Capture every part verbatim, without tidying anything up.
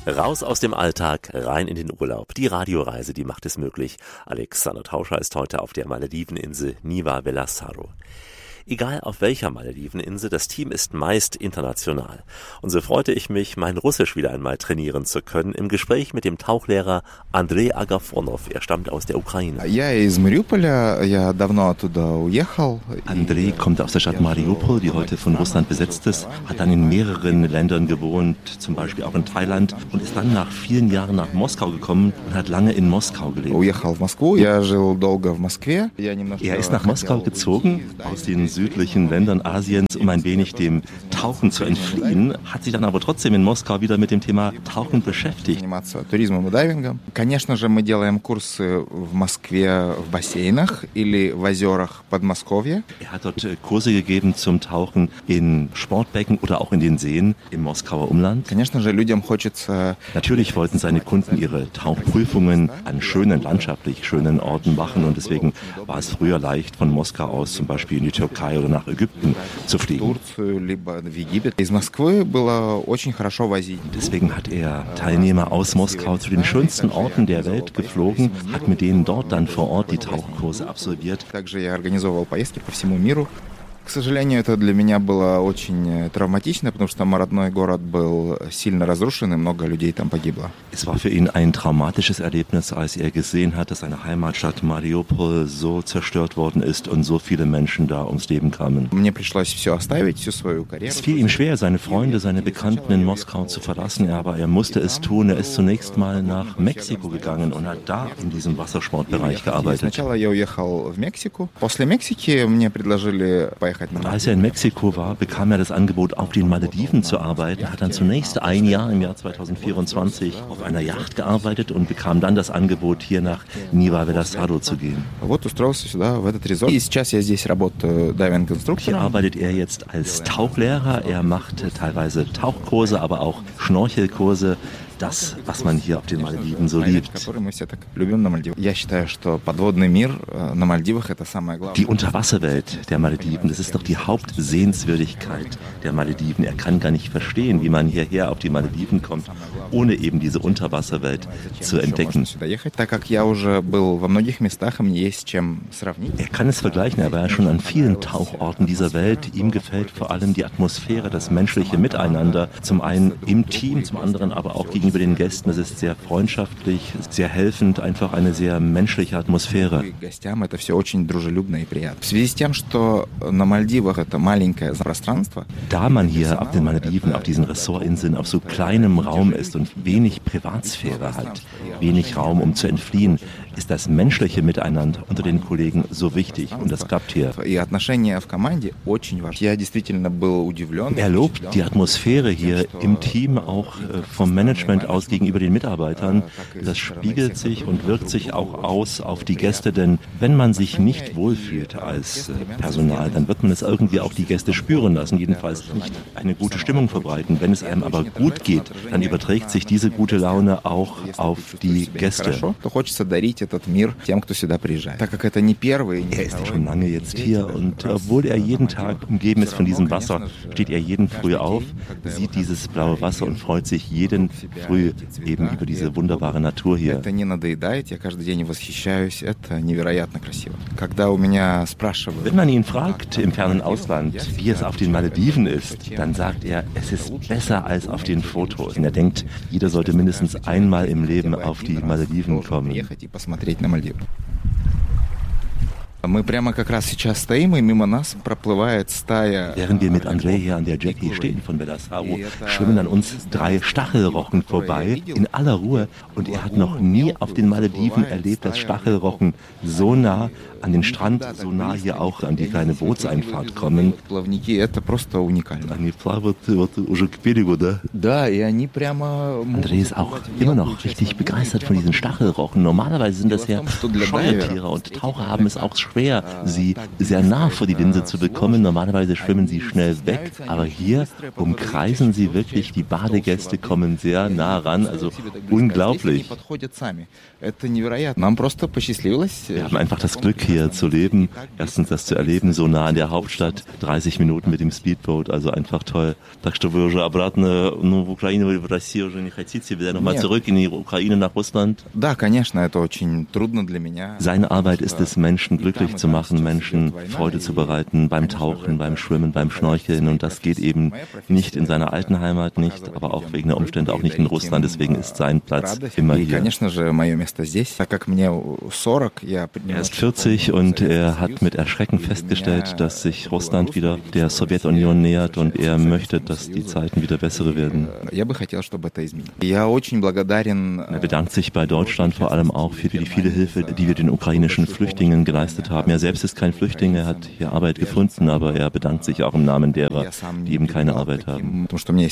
Raus aus dem Alltag, rein in den Urlaub. Die Radioreise, die macht es möglich. Alexander Tauscher ist heute auf der Malediveninsel Niva Velasaro. Egal auf welcher Malediveninsel, das Team ist meist international. Und so freute ich mich, mein Russisch wieder einmal trainieren zu können, im Gespräch mit dem Tauchlehrer Andrei Agafonov. Er stammt aus der Ukraine. Andrei kommt aus der Stadt Mariupol, die heute von Russland besetzt ist, hat dann in mehreren Ländern gewohnt, zum Beispiel auch in Thailand, und ist dann nach vielen Jahren nach Moskau gekommen und hat lange in Moskau gelebt. Er ist nach Moskau gezogen, aus den südlichen Ländern Asiens, um ein wenig dem Tauchen zu entfliehen, hat sich dann aber trotzdem in Moskau wieder mit dem Thema Tauchen beschäftigt. Er hat dort Kurse gegeben zum Tauchen in Sportbecken oder auch in den Seen im Moskauer Umland. Natürlich wollten seine Kunden ihre Tauchprüfungen an schönen, landschaftlich schönen Orten machen, und deswegen war es früher leicht, von Moskau aus zum Beispiel in die Türkei oder nach Ägypten zu fliegen. Deswegen hat er Teilnehmer aus Moskau zu den schönsten Orten der Welt geflogen, hat mit denen dort dann vor Ort die Tauchkurse absolviert. К сожалению, это для меня было очень травматично, потому что мой родной город был сильно разрушен и много людей там погибло. Es war für ihn ein traumatisches Erlebnis, als er gesehen hat, dass seine Heimatstadt Mariupol so zerstört worden ist und so viele Menschen da ums Leben kamen. Мне пришлось все оставить, всю свою карьеру. Es fiel ihm schwer, seine Freunde, seine Bekannten in Moskau zu verlassen, aber er musste es tun. Er ist zunächst mal nach Mexiko gegangen und hat da in diesem Wassersportbereich gearbeitet. Сначала я уехал в Мексику. После Мексики мне предложили поехать. Und als er in Mexiko war, bekam er das Angebot, auf den Malediven zu arbeiten, hat dann zunächst ein Jahr im Jahr zweitausendvierundzwanzig auf einer Yacht gearbeitet und bekam dann das Angebot, hier nach Niva Velasaro zu gehen. Hier arbeitet er jetzt als Tauchlehrer. Er macht teilweise Tauchkurse, aber auch Schnorchelkurse. Das, was man hier auf den Malediven so liebt. Die Unterwasserwelt der Malediven, das ist doch die Hauptsehenswürdigkeit der Malediven. Er kann gar nicht verstehen, wie man hierher auf die Malediven kommt, ohne eben diese Unterwasserwelt zu entdecken. Er kann es vergleichen, er war ja schon an vielen Tauchorten dieser Welt. Ihm gefällt vor allem die Atmosphäre, das menschliche Miteinander. Zum einen im Team, zum anderen aber auch gegenüber den Gästen. Das ist sehr freundschaftlich, sehr helfend, einfach eine sehr menschliche Atmosphäre. Da man hier auf den Malediven, auf diesen Ressortinseln, auf so kleinem Raum ist und wenig Privatsphäre hat, wenig Raum, um zu entfliehen, ist das menschliche Miteinander unter den Kollegen so wichtig, und das klappt hier. Er lobt die Atmosphäre hier im Team, auch vom Management aus gegenüber den Mitarbeitern. Das spiegelt sich und wirkt sich auch aus auf die Gäste, denn wenn man sich nicht wohlfühlt als Personal, dann wird man es irgendwie auch die Gäste spüren lassen, jedenfalls nicht eine gute Stimmung verbreiten. Wenn es einem aber gut geht, dann überträgt sich diese gute Laune auch auf die Gäste. Er ist ja schon lange jetzt hier, und obwohl er jeden Tag umgeben ist von diesem Wasser, steht er jeden Früh auf, sieht dieses blaue Wasser und freut sich jeden Früh eben über diese wunderbare Natur hier. Wenn man ihn fragt im fernen Ausland, wie es auf den Malediven ist, dann sagt er, es ist besser als auf den Fotos. Und er denkt, jeder sollte mindestens einmal im Leben auf die Malediven kommen. Während wir mit Andrei hier an der Jetty stehen von Velasaro, schwimmen an uns drei Stachelrochen vorbei, in aller Ruhe. Und er hat noch nie auf den Malediven erlebt, dass Stachelrochen so nah an den Strand, so nah hier auch an die kleine Bootseinfahrt kommen. Andrei ist auch immer noch richtig begeistert von diesen Stachelrochen. Normalerweise sind das ja Scheuertiere, und Taucher haben es auch schwer, sie sehr nah vor die Linse zu bekommen. Normalerweise schwimmen sie schnell weg, aber hier umkreisen sie wirklich, die Badegäste kommen sehr nah ran, also unglaublich. Wir haben einfach das Glück, hier zu leben, erstens das zu erleben, so nah an der Hauptstadt, dreißig Minuten mit dem Speedboat, also einfach toll. Так что вы уже обратно, ну, в Украину или в Россию уже не хотите, wieder nochmal zurück in die Ukraine nach Russland? Да, конечно, это очень трудно для меня. Seine Arbeit ist es, Menschen glücklich zu machen, Menschen Freude zu bereiten, beim Tauchen, beim Schwimmen, beim Schnorcheln, und das geht eben nicht in seiner alten Heimat, nicht, aber auch wegen der Umstände auch nicht in Russland, deswegen ist sein Platz immer hier. Er ist vierzig und er hat mit Erschrecken festgestellt, dass sich Russland wieder der Sowjetunion nähert und er möchte, dass die Zeiten wieder bessere werden. Er bedankt sich bei Deutschland vor allem auch für die viele Hilfe, die wir den ukrainischen Flüchtlingen geleistet haben. Er selbst ist kein Flüchtling, er hat hier Arbeit gefunden, aber er bedankt sich auch im Namen derer, die eben keine Arbeit haben.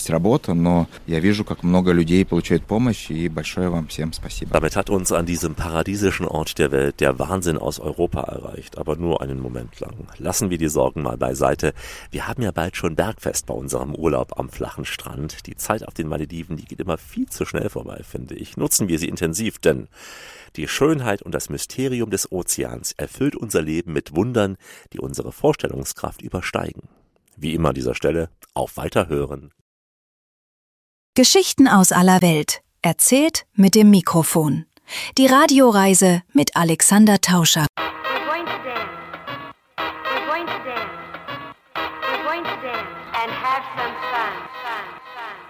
Damit hat uns an diesem paradiesischen Ort der Welt der Wahnsinn aus Europa erreicht, aber nur einen Moment lang. Lassen wir die Sorgen mal beiseite. Wir haben ja bald schon Bergfest bei unserem Urlaub am flachen Strand. Die Zeit auf den Malediven, die geht immer viel zu schnell vorbei, finde ich. Nutzen wir sie intensiv, denn die Schönheit und das Mysterium des Ozeans erfüllt unser Leben mit Wundern, die unsere Vorstellungskraft übersteigen. Wie immer an dieser Stelle, auf Weiterhören. Geschichten aus aller Welt, erzählt mit dem Mikrofon. Die Radioreise mit Alexander Tauscher. We're going to dance. We're going to dance. We're going to dance and have some fun. Fun.